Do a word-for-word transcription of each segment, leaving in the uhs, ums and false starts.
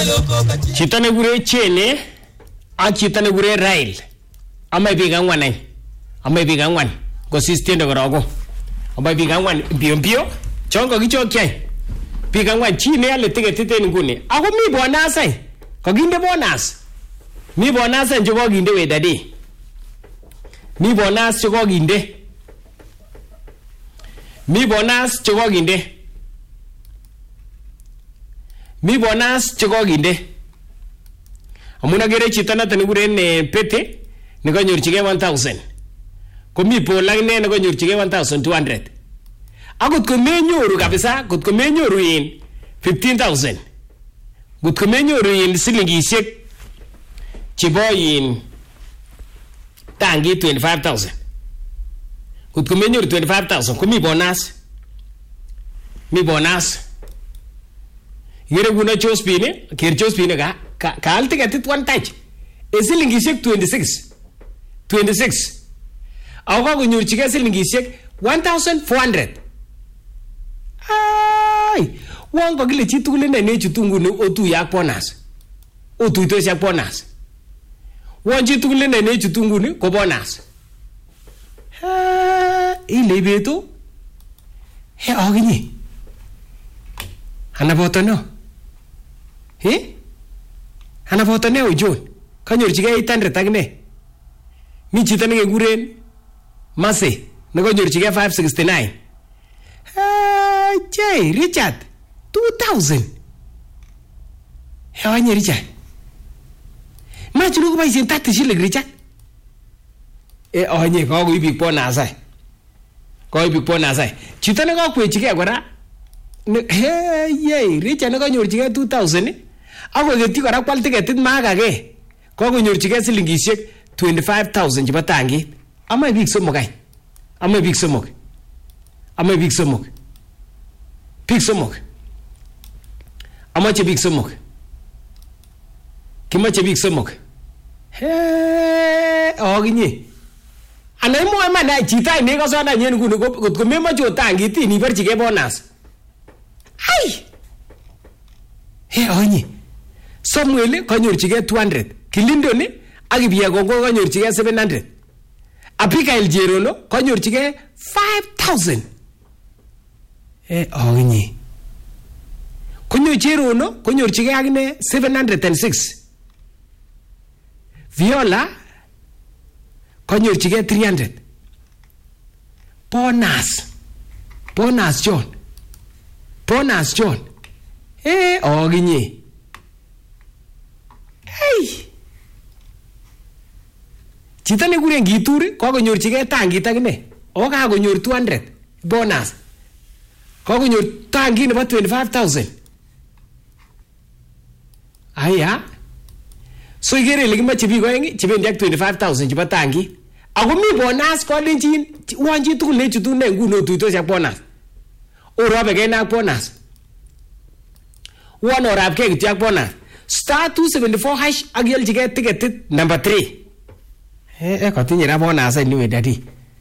Chito nekure Chene ak chito nekure Rail amae biik ang'wan any. Amae biik ang'wan kosis tiendo korogo. Amae biik ang'wan mbio mbio chon kokichokyi any. Biik ang'wan chi neale tiketit en nguni. Ako mi bonus any. Kokinde bonus. Mi bonus any chekokinde wedadi. Mi bonus chekokinde. Mi bonus chekokinde. Mi bonus chekokinde. Amun agere chito noton nekikuren Pete nekanyorchigei one thousand. Komi Paul akine nekanyorchigei one thousand two hundred. Akot komenyoru kabisa, kot komenyoru in fifteen thousand. Kot komenyoru in silingishek chebo in tangi twenty-five thousand. Kot komenyoru twenty-five thousand komi bonus. Mi bonus. Yere kuna Josephine, ker Josephine ka ka kaal tiketit one touch. E silingishek twenty-six. twenty-six. Ako kakonyorchigei silingishek one thousand four hundred. Ai, wan kokile chi tugul ine nechutu nguni otuye ak bonus. Otuitosi ak bonus. Wan chi tugul ine nechutu nguni ko bonus. Ha, ile beto. He aginye. Ana boto no. He? Ana boto ne ujon. Kanyorchigei eight hundred akine. Mi chito nekekuren Mase nekanyorchigei five sixty-nine. Ah, Jay Richard two thousand. He anye Richard. Machunu koboisien thirty shilling Richard. E anye kakoib biik bonus ai. Kakoib biik bonus ai. Chito nekakwechigei kora he ye Richard nekanyorchigei two thousand. Akoketyi kora kwal tiketit maakake. Kakonyorchigei silingishek twenty-five thousand chebo tangit. Amae biik somok any. Amae biik somok. Amae biik somok. Biik somok. Amache biik somok. Kimache biik somok. He oginye. Ana imo man na chita ne ka sona nyen nguni kot ko memache tangit ni barchigei bonus. Ai. He oginye. Samuel kanyorchigei two hundred. Kilindon ak Ibiya Gongo kanyorchigei seven hundred. Abigail Jerono kanyorchigei five thousand. Eh oginye. Konyo Jerono kanyorchigei akine seven hundred six. Viola kanyorchigei three hundred. Bonus. Bonus John. Bonus John. Eh oginye. Hey. Chito nekikuren Kituri kokonyorchigei tangit akine. O kakonyor two hundred bonus. Kokonyor tangit nebo twenty-five thousand. Aya. So igere ile kimache biik oeng chebendi ak twenty-five thousand chebo tangit. Ako mi bonus kolenchin wanchi tugul nechutu ne nguno tuitos ak bonus. Orobegei na bonus. One orabgei kityo ak bonus. Star two seventy-four hash ak yelchigei tiketit number three. Eh eh katinye ra bonus ni we daddy.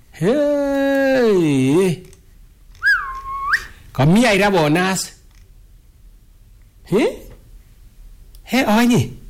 Hey. Kami ai ra bonus. He? He anye.